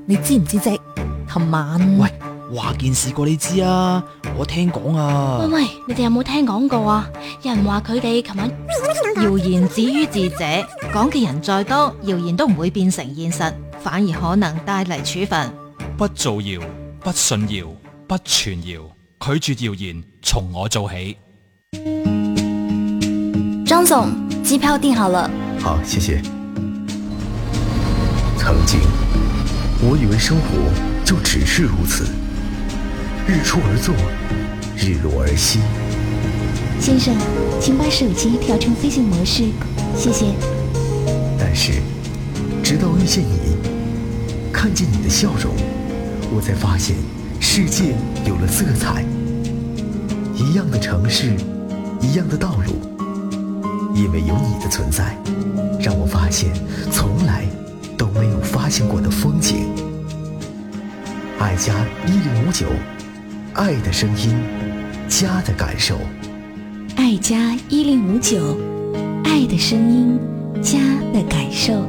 你知唔知啫？琴晚喂，話件事過你知啊，我聽講啊。 喂，你哋有冇聽講過啊？有人話佢哋琴晚謠言止於智者，講嘅人再多，謠言都唔會變成現實，反而可能帶嚟處分。 不造謠，不信謠，不傳謠，拒絕謠言，從我做起。 張總，機票訂好了。 好，謝謝。曾經，我以為生活就只是如此，日出而作，日落而息。 先生，請把手機調成飛行模式，謝謝。 但是，直到遇見你，看見你的笑容，我才發現世界有了色彩。一樣的城市，一樣的道路，因為有你的存在，讓我發現從來都沒有發現過的風景。愛家1059，愛的聲音，家的感受。 愛家1059，愛的聲音，家的感受。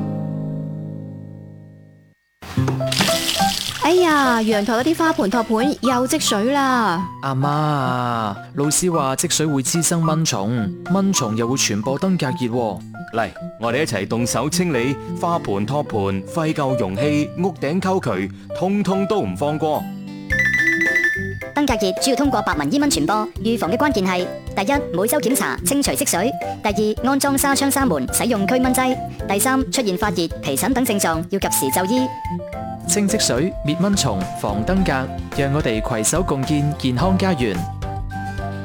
哎呀，陽台嗰啲花盆托盤又積水啦！ 阿媽，老師話積水會滋生蚊蟲，蚊蟲又會傳播登革熱喎。 嚟，我哋一齊動手清理花盆、托盤、廢舊容器、屋頂溝渠，通通都唔放過。 登革熱主要通過白紋伊蚊傳播，預防嘅關鍵係：第一，每周檢查清除積水；第二，安裝紗窗紗門，使用驅蚊劑；第三，出現發熱、皮疹等症狀，要及時就醫。 清積水、滅蚊蟲、防登革，讓我哋攜手共建健康家園。